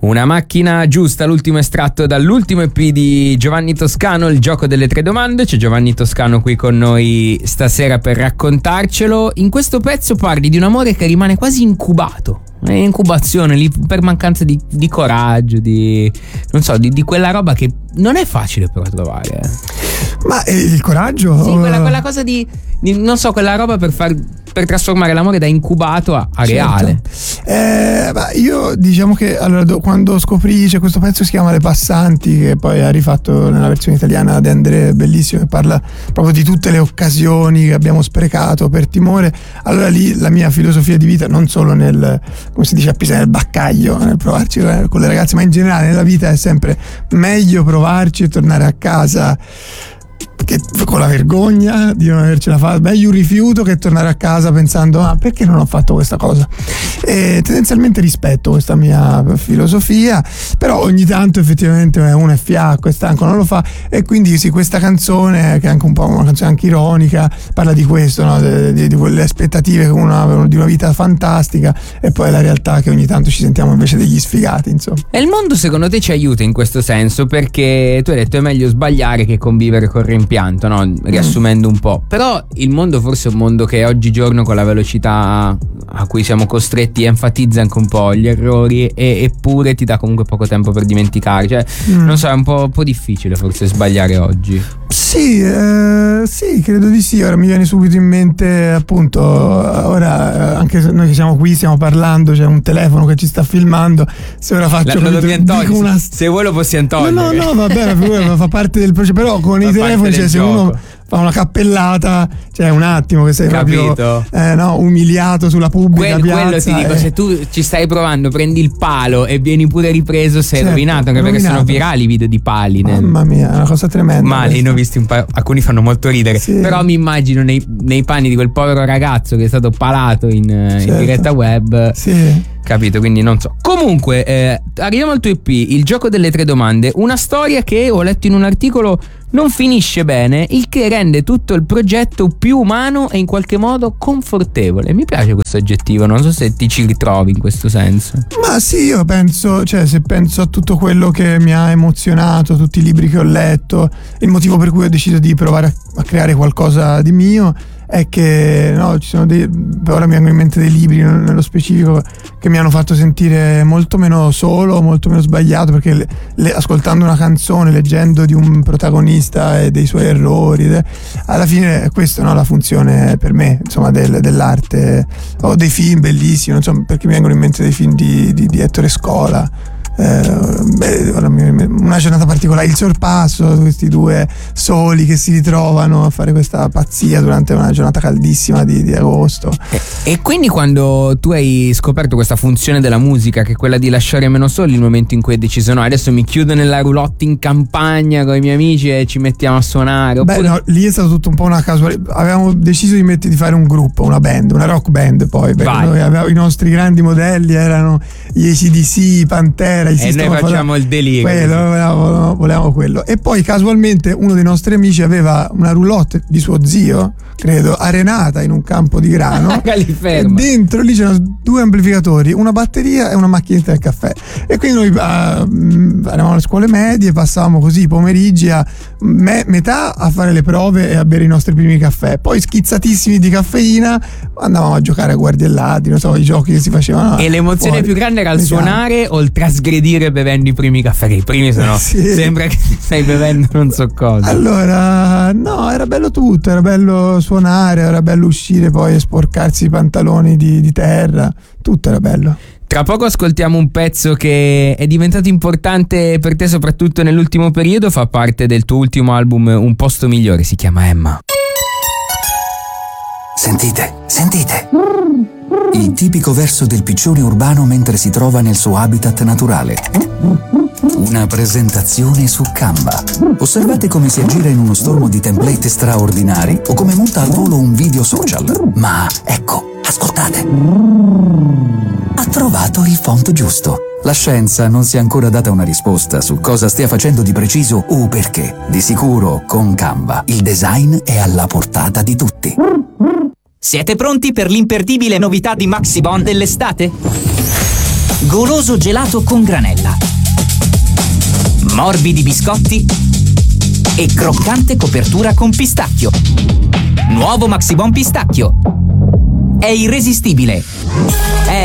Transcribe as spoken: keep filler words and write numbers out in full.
Una macchina giusta, l'ultimo estratto dall'ultimo E P di Giovanni Toscano, Il gioco delle tre domande. C'è Giovanni Toscano qui con noi stasera per raccontarcelo. In questo pezzo parli di un amore che rimane quasi incubato, è incubazione lì per mancanza di, di coraggio, di non so, di, di quella roba che non è facile però trovare. Ma eh, il coraggio? Sì, quella, quella cosa di, di non so, quella roba per far per trasformare l'amore da incubato a, a reale. Certo. Eh, ma io diciamo che allora do, quando scoprì c'è questo pezzo che si chiama Le Passanti, che poi ha rifatto nella versione italiana di André, bellissimo, che parla proprio di tutte le occasioni che abbiamo sprecato per timore. Allora lì la mia filosofia di vita, non solo nel, come si dice a Pisa, nel baccaglio, nel provarci con le ragazze, ma in generale nella vita è sempre meglio provarci e tornare a casa che con la vergogna di non avercela fatta. Meglio un rifiuto che tornare a casa pensando ah perché non ho fatto questa cosa. E tendenzialmente rispetto questa mia filosofia, però ogni tanto effettivamente uno è fiacco, è stanco, non lo fa, e quindi sì, questa canzone, che è anche un po' una canzone anche ironica, parla di questo, no? di, di, di quelle aspettative che uno ha di una vita fantastica e poi la realtà che ogni tanto ci sentiamo invece degli sfigati, insomma. E il mondo secondo te ci aiuta in questo senso? Perché tu hai detto è meglio sbagliare che convivere col rimpianto, no? Riassumendo un po'. Però il mondo forse è un mondo che oggigiorno, con la velocità a cui siamo costretti, enfatizza anche un po' gli errori e, eppure ti dà comunque poco tempo per dimenticare. Cioè, mm. non so, è un po', un po' difficile forse sbagliare oggi. Sì, eh, sì, credo di sì. Ora mi viene subito in mente, appunto, ora anche se noi che siamo qui stiamo parlando, c'è un telefono che ci sta filmando. Se ora faccio la, capito, dico una... se vuoi lo possiamo togliere. No, no, no, va bene, fa parte del processo. Però con fa i telefoni, cioè, se uno fa una cappellata, cioè un attimo che sei Capito. proprio eh, no, umiliato sulla pubblica Quel, piazza. Quello ti dico, eh. se tu ci stai provando, prendi il palo e vieni pure ripreso, sei certo, rovinato, anche rovinato. perché sono virali i video di pali. Nel... Mamma mia, è una cosa tremenda. Ma ne ho visti un paio, alcuni fanno molto ridere, sì. Però mi immagino nei, nei panni di quel povero ragazzo che è stato palato in, certo. in diretta web. Sì. Capito, quindi non so. Comunque, eh, arriviamo al tuo E P, Il gioco delle tre domande. Una storia che ho letto in un articolo non finisce bene, il che rende tutto il progetto più umano e in qualche modo confortevole. Mi piace questo aggettivo, non so se ti ci ritrovi in questo senso. Ma sì, io penso, cioè se penso a tutto quello che mi ha emozionato, tutti i libri che ho letto, il motivo per cui ho deciso di provare a, a creare qualcosa di mio è che no, ci sono dei, ora mi vengono in mente dei libri nello specifico che mi hanno fatto sentire molto meno solo, molto meno sbagliato, perché le, le, ascoltando una canzone, leggendo di un protagonista e dei suoi errori, de, alla fine è questa, no, la funzione per me, insomma, del, dell'arte. Ho dei film bellissimi, non so perché mi vengono in mente dei film di, di, di Ettore Scola. Eh, beh, una giornata particolare, Il sorpasso, questi due soli che si ritrovano a fare questa pazzia durante una giornata caldissima di, di agosto. E, e quindi quando tu hai scoperto questa funzione della musica, che è quella di lasciare meno soli, il momento in cui hai deciso no, adesso mi chiudo nella roulotte in campagna con i miei amici e ci mettiamo a suonare, oppure... Beh no, lì è stato tutto un po' una casualità. Avevamo deciso di, mettere, di fare un gruppo, una band, una rock band, poi perché noi avevamo, i nostri grandi modelli erano gli A C D C, i Pantera, e noi facciamo il delirio, quello, volevamo, volevamo quello. E poi casualmente uno dei nostri amici aveva una roulotte di suo zio, credo, arenata in un campo di grano e dentro lì c'erano due amplificatori, una batteria e una macchinetta del caffè. E quindi noi uh, eravamo alle scuole medie, passavamo così i pomeriggi a me, metà a fare le prove e a bere i nostri primi caffè, poi schizzatissimi di caffeina andavamo a giocare a guardiellati, non so, i giochi che si facevano. E l'emozione fuori. Più grande era il esatto. suonare o il trasgredire bevendo i primi caffè, che i primi sono sì. Sembra che stai bevendo non so cosa. Allora no, era bello tutto, era bello suonare, era bello uscire poi e sporcarsi i pantaloni di, di terra, tutto era bello. Tra poco ascoltiamo un pezzo che è diventato importante per te soprattutto nell'ultimo periodo, fa parte del tuo ultimo album Un posto migliore, si chiama Emma. Sentite, sentite. Il tipico verso del piccione urbano mentre si trova nel suo habitat naturale. Una presentazione su Canva. Osservate come si aggira in uno stormo di template straordinari o come monta al volo un video social. Ma ecco, ascoltate. Ha trovato il font giusto. La scienza non si è ancora data una risposta su cosa stia facendo di preciso o perché. Di sicuro, con Canva, il design è alla portata di tutti. Siete pronti per l'imperdibile novità di Maxi Bond dell'estate? goloso gelato con granella, morbidi biscotti e croccante copertura con pistacchio. Nuovo Maxi Bon Pistacchio. È irresistibile. È